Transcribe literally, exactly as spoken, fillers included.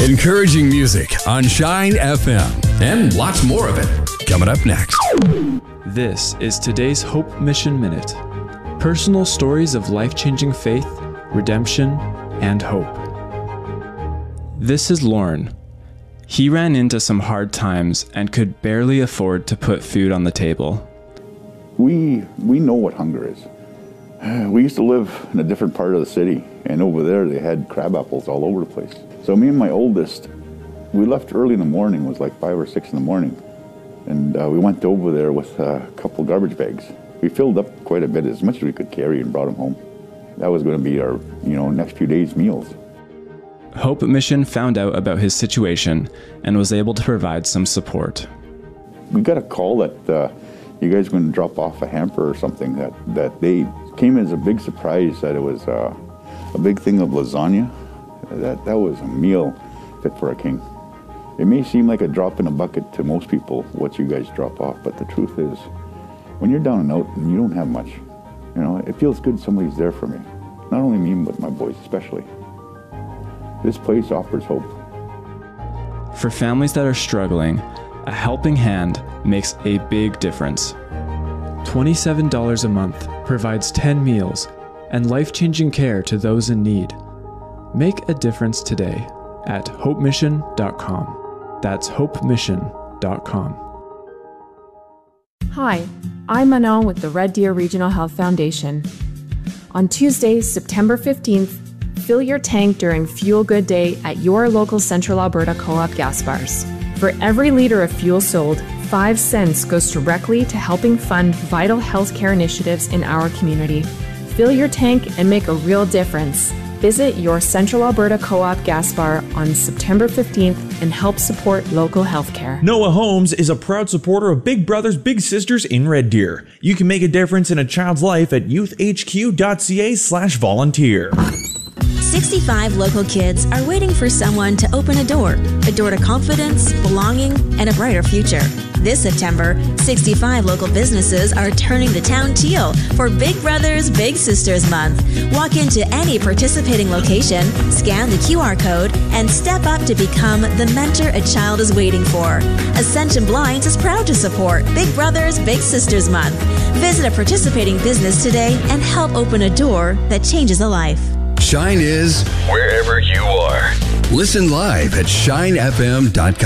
Encouraging music on Shine F M. And lots more of it coming up next. This is today's Hope Mission Minute. Personal stories of life-changing faith, redemption, and hope. This is Lauren. He ran into some hard times and could barely afford to put food on the table. We we know what hunger is. We used to live in a different part of the city, and over there they had crab apples all over the place. So me and my oldest, we left early in the morning. It was like five or six in the morning, and uh, we went over there with a couple garbage bags. We filled up quite a bit, as much as we could carry, and brought them home. That was going to be our, you know, next few days' meals. Hope Mission found out about his situation and was able to provide some support. We got a call that uh, you guys were going to drop off a hamper or something. That, that they came as a big surprise that it was uh, a big thing of lasagna. That, that was a meal fit for a king. It may seem like a drop in a bucket to most people, what you guys drop off, but the truth is, when you're down and out and you don't have much, you know, it feels good somebody's there for me. Not only me, but my boys especially. This place offers hope. For families that are struggling, a helping hand makes a big difference. twenty-seven dollars a month provides ten meals and life-changing care to those in need. Make a difference today at hope mission dot com. That's hope mission dot com. Hi, I'm Manon with the Red Deer Regional Health Foundation. On Tuesday, September fifteenth, fill your tank during Fuel Good Day at your local Central Alberta Co-op gas bars. For every liter of fuel sold, five cents goes directly to helping fund vital healthcare initiatives in our community. Fill your tank and make a real difference. Visit your Central Alberta Co-op gas bar on September fifteenth and help support local healthcare. Noah Homes is a proud supporter of Big Brothers Big Sisters in Red Deer. You can make a difference in a child's life at youth h q dot c a slash volunteer. sixty-five local kids are waiting for someone to open a door, a door to confidence, belonging, and a brighter future. This September, sixty-five local businesses are turning the town teal for Big Brothers Big Sisters Month. Walk into any participating location, scan the Q R code, and step up to become the mentor a child is waiting for. Ascension Blinds is proud to support Big Brothers Big Sisters Month. Visit a participating business today and help open a door that changes a life. Shine is wherever you are. Listen live at shine f m dot com.